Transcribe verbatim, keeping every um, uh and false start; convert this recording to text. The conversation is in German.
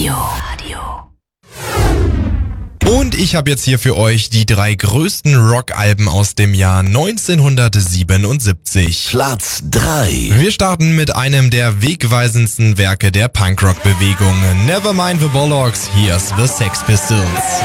Und ich habe jetzt hier für euch die drei größten Rockalben aus dem Jahr neunzehnhundertsiebenundsiebzig. Platz drei. Wir starten mit einem der wegweisendsten Werke der Punkrock-Bewegung. Nevermind the Bollocks, here's the Sex Pistols.